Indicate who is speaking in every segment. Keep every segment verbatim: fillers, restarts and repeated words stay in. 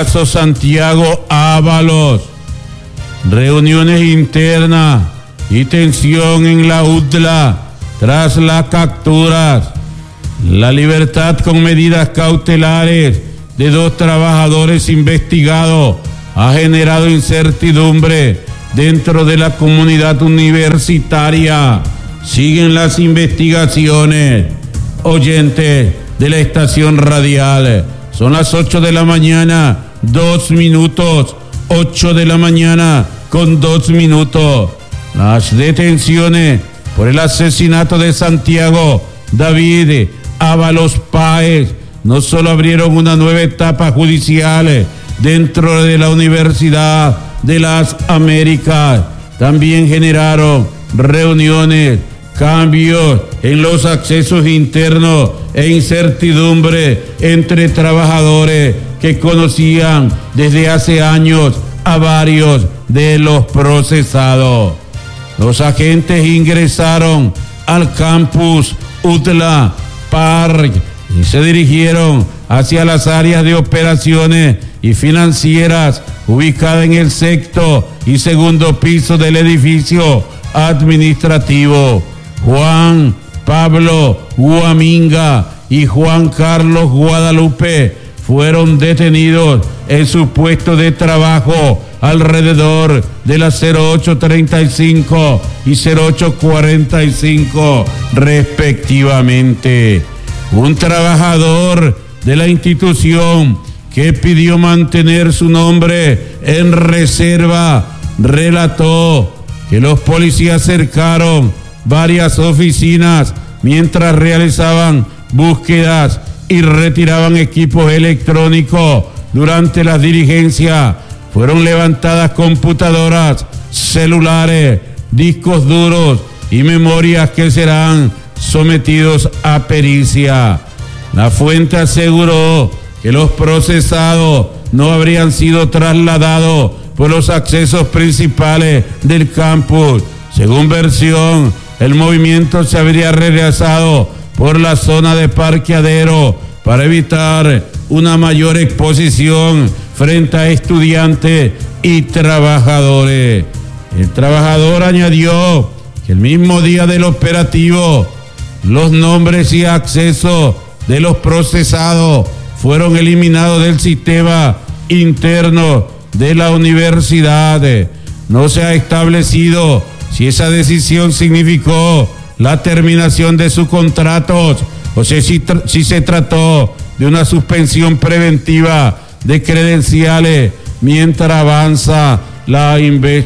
Speaker 1: caso Santiago Ábalos. Reuniones internas y tensión en la U T L A tras las capturas. La libertad con medidas cautelares de dos trabajadores investigados ha generado incertidumbre dentro de la comunidad universitaria. Siguen las investigaciones. Oyentes de la estación radial, son las ocho de la mañana, dos minutos, ocho de la mañana con dos minutos. Las detenciones por el asesinato de Santiago David Ábalos Páez no solo abrieron una nueva etapa judicial dentro de la Universidad de las Américas, también generaron reuniones, cambios en los accesos internos e incertidumbre entre trabajadores que conocían desde hace años a varios de los procesados. Los agentes ingresaron al campus U T L A Park y se dirigieron hacia las áreas de operaciones y financieras ubicadas en el sexto y segundo piso del edificio administrativo. Juan Pablo Huaminga y Juan Carlos Guadalupe fueron detenidos en su puesto de trabajo alrededor de las cero ocho treinta y cinco y cero ocho cuarenta y cinco respectivamente. Un trabajador de la institución que pidió mantener su nombre en reserva relató que los policías cercaron varias oficinas mientras realizaban búsquedas y retiraban equipos electrónicos. Durante las diligencias fueron levantadas computadoras, celulares, discos duros y memorias que serán sometidos a pericia. La fuente aseguró que los procesados no habrían sido trasladados por los accesos principales del campus. Según versión, el movimiento se habría realizado por la zona de parqueadero para evitar una mayor exposición frente a estudiantes y trabajadores. El trabajador añadió que el mismo día del operativo, los nombres y accesos de los procesados fueron eliminados del sistema interno de la universidad. No se ha establecido si esa decisión significó la terminación de sus contratos o si, si, si se trató de una suspensión preventiva de credenciales mientras avanza la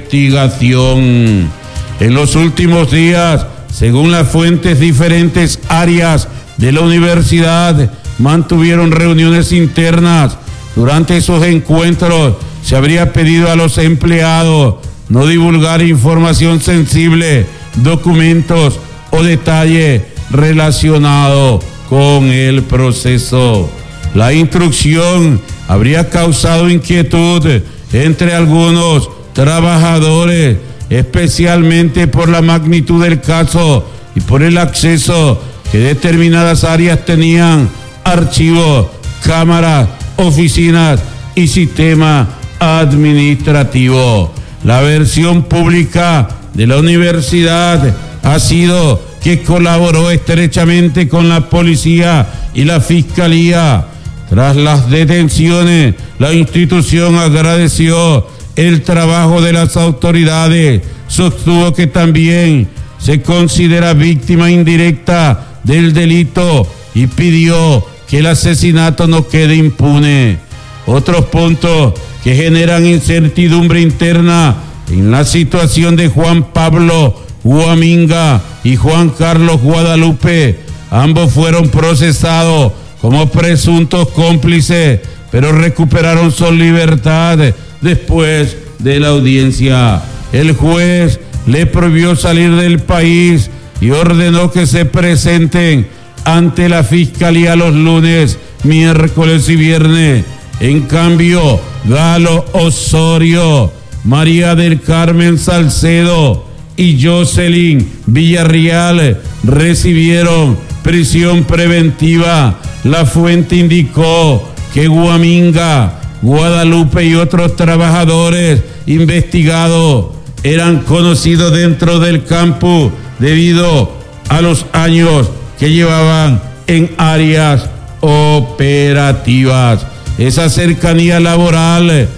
Speaker 1: investigación. En los últimos días, según las fuentes, diferentes áreas de la universidad mantuvieron reuniones internas. Durante esos encuentros se habría pedido a los empleados no divulgar información sensible, documentos o detalles relacionados con el proceso. La instrucción habría causado inquietud entre algunos trabajadores, especialmente por la magnitud del caso y por el acceso que determinadas áreas tenían: archivos, cámaras, oficinas y sistema administrativo. La versión pública de la universidad ha sido que colaboró estrechamente con la policía y la fiscalía. Tras las detenciones, la institución agradeció el trabajo de las autoridades, sostuvo que también se considera víctima indirecta del delito y pidió que el asesinato no quede impune. Otros puntos que generan incertidumbre interna en la situación de Juan Pablo Huaminga y Juan Carlos Guadalupe. Ambos fueron procesados como presuntos cómplices, pero recuperaron su libertad después de la audiencia. El juez le prohibió salir del país y ordenó que se presenten ante la fiscalía los lunes, miércoles y viernes. En cambio, Galo Osorio, María del Carmen Salcedo y Jocelyn Villarreal recibieron prisión preventiva. La fuente indicó que Huaminga Guadalupe y otros trabajadores investigados eran conocidos dentro del campo debido a los años que llevaban en áreas operativas. Esa cercanía laboral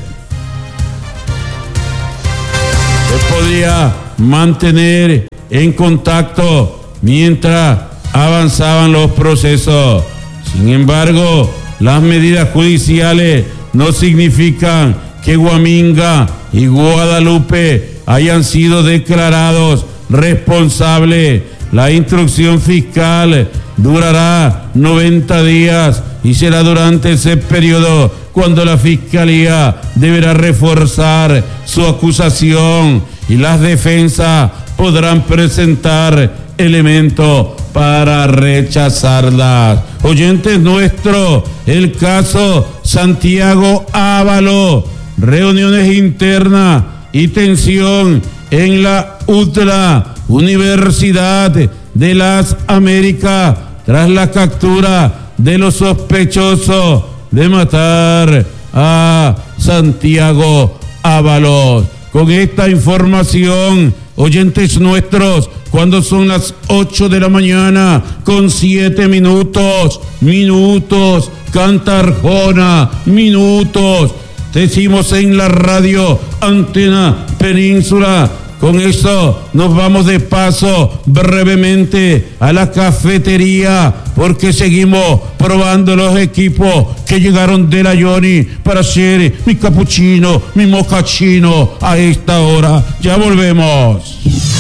Speaker 1: se podía mantener en contacto mientras avanzaban los procesos. Sin embargo, las medidas judiciales no significan que Huaminga y Guadalupe hayan sido declarados responsables. La instrucción fiscal durará noventa días y será durante ese periodo cuando la Fiscalía deberá reforzar su acusación y las defensas podrán presentar elementos para rechazarlas. Oyentes nuestros, el caso Santiago Ábalos, reuniones internas y tensión en la U T L A, Universidad de las Américas, tras la captura de los sospechosos de matar a Santiago Ábalos. Con esta información, oyentes nuestros, cuando son las ocho de la mañana con siete minutos, minutos, canta Arjona, minutos, decimos en la radio Antena Península. Con eso nos vamos de paso brevemente a la cafetería porque seguimos probando los equipos que llegaron de la Yoni para hacer mi capuchino, mi mocachino a esta hora. Ya volvemos.